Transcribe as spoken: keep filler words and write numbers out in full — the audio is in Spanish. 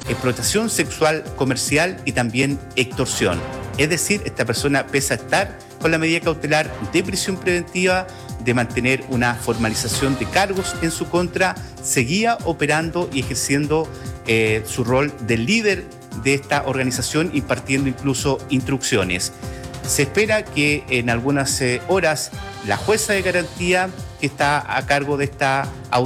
explotación sexual comercial y también extorsión. Es decir, esta persona, pese a estar con la medida cautelar de prisión preventiva, de mantener una formalización de cargos en su contra, seguía operando y ejerciendo eh, su rol de líder de esta organización, impartiendo incluso instrucciones. Se espera que en algunas eh, horas la jueza de garantía que está a cargo de esta audiencia